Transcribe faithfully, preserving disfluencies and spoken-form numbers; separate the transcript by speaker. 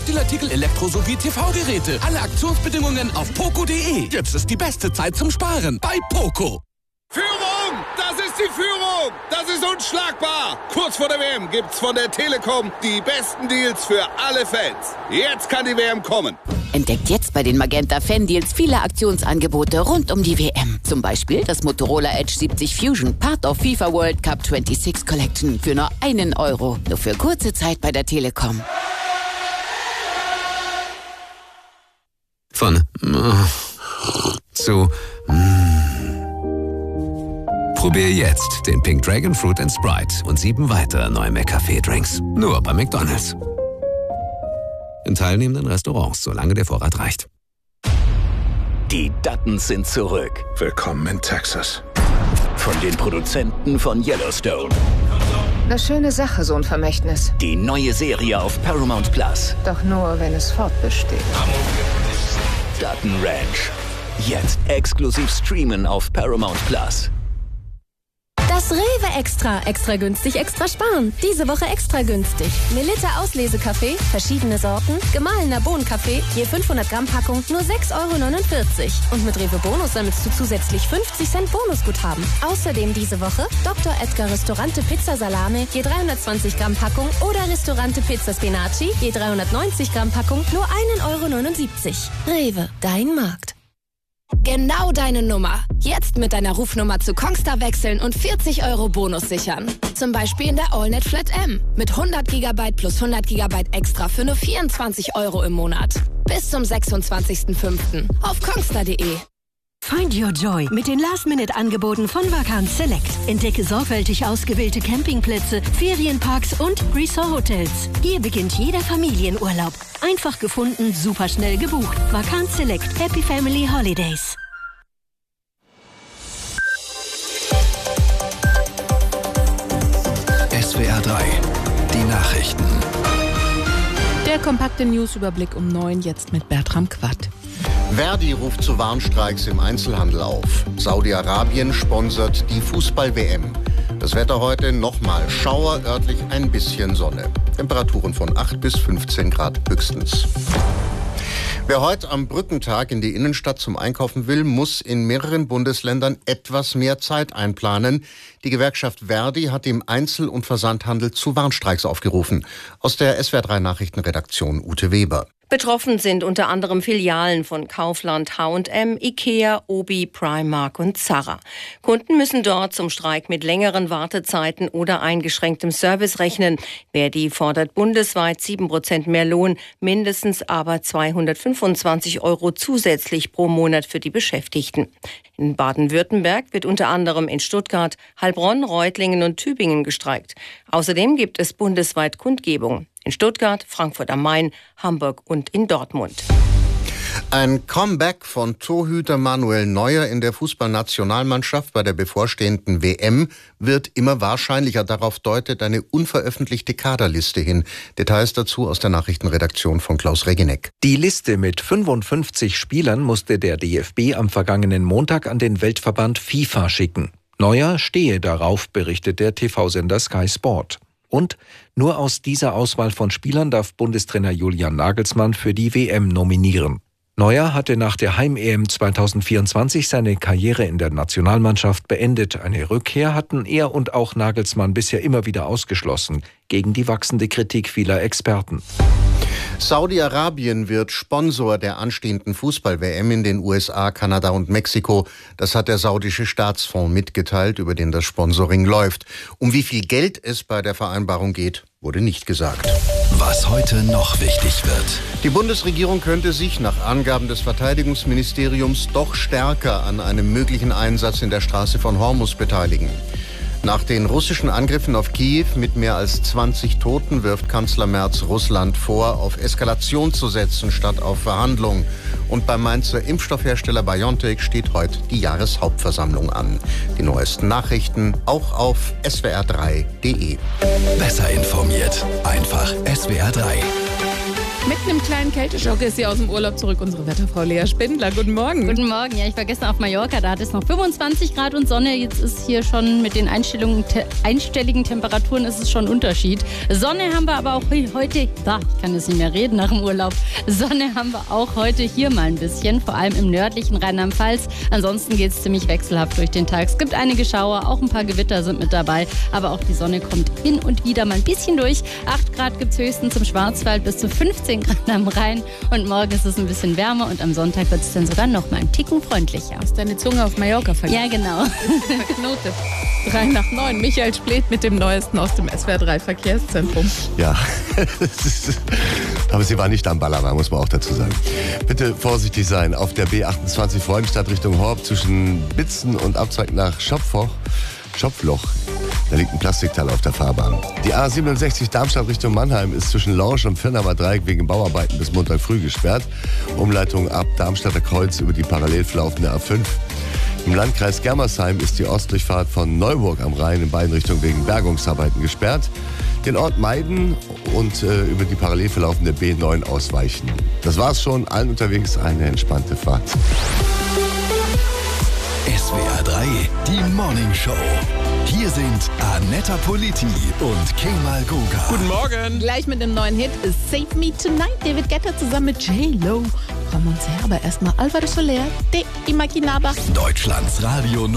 Speaker 1: Textilartikel, Elektro- sowie T V-Geräte. Alle Aktionsbedingungen auf poco punkt de. Jetzt ist die beste Zeit zum Sparen bei Poco.
Speaker 2: Führung! Das ist die Führung! Das ist unschlagbar! Kurz vor der W M gibt's von der Telekom die besten Deals für alle Fans. Jetzt kann die W M kommen.
Speaker 3: Entdeckt jetzt bei den Magenta Fan Deals viele Aktionsangebote rund um die W M. Zum Beispiel das Motorola Edge siebzig Fusion, Part of FIFA World Cup sechsundzwanzig Collection für nur einen Euro. Nur für kurze Zeit bei der Telekom.
Speaker 4: Von zu Probier jetzt den Pink Dragon Fruit and Sprite und sieben weitere neue McCafé-Drinks. Nur bei McDonald's. In teilnehmenden Restaurants, solange der Vorrat reicht.
Speaker 5: Die Duttons sind zurück.
Speaker 2: Willkommen in Texas.
Speaker 5: Von den Produzenten von Yellowstone.
Speaker 6: Eine schöne Sache, so ein Vermächtnis.
Speaker 5: Die neue Serie auf Paramount Plus.
Speaker 6: Doch nur, wenn es fortbesteht.
Speaker 5: Dutton Ranch. Jetzt exklusiv streamen auf Paramount Plus.
Speaker 7: Das Rewe Extra. Extra günstig, extra sparen. Diese Woche extra günstig. Melitta Auslesekaffee, verschiedene Sorten, gemahlener Bohnenkaffee, je fünfhundert Gramm Packung, nur sechs Euro neunundvierzig. Und mit Rewe Bonus sammelst du zusätzlich fünfzig Cent Bonusguthaben. Außerdem diese Woche Doktor Edgar Restaurante Pizza Salame, je dreihundertzwanzig Gramm Packung oder Restaurante Pizza Spinaci, je dreihundertneunzig Gramm Packung, nur einen Euro neunundsiebzig. Rewe, dein Markt.
Speaker 8: Genau deine Nummer. Jetzt mit deiner Rufnummer zu Kongstar wechseln und vierzig Euro Bonus sichern. Zum Beispiel in der AllNet Flat M. Mit hundert Gigabyte plus hundert Gigabyte extra für nur vierundzwanzig Euro im Monat. Bis zum sechsundzwanzigsten fünften auf kongstar punkt de.
Speaker 9: Find your joy mit den Last-Minute-Angeboten von Vacanz Select. Entdecke sorgfältig ausgewählte Campingplätze, Ferienparks und Resort-Hotels. Hier beginnt jeder Familienurlaub. Einfach gefunden, super schnell gebucht. Vacanz Select. Happy Family Holidays.
Speaker 10: S W R drei. Die Nachrichten.
Speaker 11: Der kompakte Newsüberblick um neun, jetzt mit Bertram Quatt.
Speaker 12: Verdi ruft zu Warnstreiks im Einzelhandel auf. Saudi-Arabien sponsert die Fußball-W M. Das Wetter heute nochmal Schauer, örtlich ein bisschen Sonne. Temperaturen von acht bis fünfzehn Grad höchstens. Wer heute am Brückentag in die Innenstadt zum Einkaufen will, muss in mehreren Bundesländern etwas mehr Zeit einplanen. Die Gewerkschaft Verdi hat im Einzel- und Versandhandel zu Warnstreiks aufgerufen. Aus der S W R drei Nachrichtenredaktion Ute Weber.
Speaker 13: Betroffen sind unter anderem Filialen von Kaufland, H und M, Ikea, Obi, Primark und Zara. Kunden müssen dort zum Streik mit längeren Wartezeiten oder eingeschränktem Service rechnen. Verdi fordert bundesweit sieben Prozent mehr Lohn, mindestens aber zweihundertfünfundzwanzig Euro zusätzlich pro Monat für die Beschäftigten. In Baden-Württemberg wird unter anderem in Stuttgart, Heilbronn, Reutlingen und Tübingen gestreikt. Außerdem gibt es bundesweit Kundgebungen. In Stuttgart, Frankfurt am Main, Hamburg und in Dortmund.
Speaker 12: Ein Comeback von Torhüter Manuel Neuer in der Fußballnationalmannschaft bei der bevorstehenden W M wird immer wahrscheinlicher. Darauf deutet eine unveröffentlichte Kaderliste hin. Details dazu aus der Nachrichtenredaktion von Klaus Regeneck.
Speaker 14: Die Liste mit fünfundfünfzig Spielern musste der D F B am vergangenen Montag an den Weltverband FIFA schicken. Neuer stehe darauf, berichtet der T V-Sender Sky Sport. Und nur aus dieser Auswahl von Spielern darf Bundestrainer Julian Nagelsmann für die W M nominieren. Neuer hatte nach der Heim-E M zweitausendvierundzwanzig seine Karriere in der Nationalmannschaft beendet. Eine Rückkehr hatten er und auch Nagelsmann bisher immer wieder ausgeschlossen, gegen die wachsende Kritik vieler Experten.
Speaker 12: Saudi-Arabien wird Sponsor der anstehenden Fußball-W M in den U S A, Kanada und Mexiko. Das hat der saudische Staatsfonds mitgeteilt, über den das Sponsoring läuft. Um wie viel Geld es bei der Vereinbarung geht, wurde nicht gesagt.
Speaker 10: Was heute noch wichtig wird.
Speaker 12: Die Bundesregierung könnte sich nach Angaben des Verteidigungsministeriums doch stärker an einem möglichen Einsatz in der Straße von Hormuz beteiligen. Nach den russischen Angriffen auf Kiew mit mehr als zwanzig Toten wirft Kanzler Merz Russland vor, auf Eskalation zu setzen statt auf Verhandlungen. Und beim Mainzer Impfstoffhersteller BioNTech steht heute die Jahreshauptversammlung an. Die neuesten Nachrichten auch auf S W R drei punkt de.
Speaker 10: Besser informiert. Einfach S W R drei.
Speaker 11: Mit einem kleinen Kälteschock ist sie aus dem Urlaub zurück, unsere Wetterfrau Lea Spindler. Guten Morgen.
Speaker 15: Guten Morgen. Ja, ich war gestern auf Mallorca, da hat es noch fünfundzwanzig Grad und Sonne. Jetzt ist hier schon mit den Einstellungen, te, einstelligen Temperaturen ist es schon ein Unterschied. Sonne haben wir aber auch heute, da, ich kann jetzt nicht mehr reden nach dem Urlaub. Sonne haben wir auch heute hier mal ein bisschen, vor allem im nördlichen Rheinland-Pfalz. Ansonsten geht es ziemlich wechselhaft durch den Tag. Es gibt einige Schauer, auch ein paar Gewitter sind mit dabei, aber auch die Sonne kommt hin und wieder mal ein bisschen durch. acht Grad gibt es höchstens im Schwarzwald, bis zu fünfzehn Grad am Rhein und morgen ist es ein bisschen wärmer und am Sonntag wird es dann sogar noch mal einen Ticken freundlicher.
Speaker 11: Hast deine Zunge auf Mallorca verlegt?
Speaker 15: Ja, genau.
Speaker 11: Verknotet. drei nach neun. Michael Splet mit dem Neuesten aus dem S W R drei Verkehrszentrum.
Speaker 16: Ja, aber sie war nicht am Ballermann, muss man auch dazu sagen. Bitte vorsichtig sein. Auf der B achtundzwanzig Freudenstadt Richtung Horb zwischen Bitzen und Abzweig nach Schopfloch. Schopfloch. Da liegt ein Plastikteil auf der Fahrbahn. Die A siebenundsechzig Darmstadt Richtung Mannheim ist zwischen Lorsch und Firnamer Dreieck wegen Bauarbeiten bis Montag früh gesperrt. Umleitung ab Darmstadter Kreuz über die parallel verlaufende A fünf. Im Landkreis Germersheim ist die Ostdurchfahrt von Neuburg am Rhein in beiden Richtungen wegen Bergungsarbeiten gesperrt. Den Ort meiden und äh, über die parallel verlaufende B neun ausweichen. Das war's schon. Allen unterwegs eine entspannte Fahrt.
Speaker 10: S W R drei, die Morning Show. Hier sind Anetta Politi und Kemal Goga.
Speaker 11: Guten Morgen. Gleich mit dem neuen Hit Save Me Tonight. David Guetta zusammen mit J-Lo. Kommen uns her, aber erstmal Alvaro Soler, De Imaginaba.
Speaker 10: Deutschlands Radio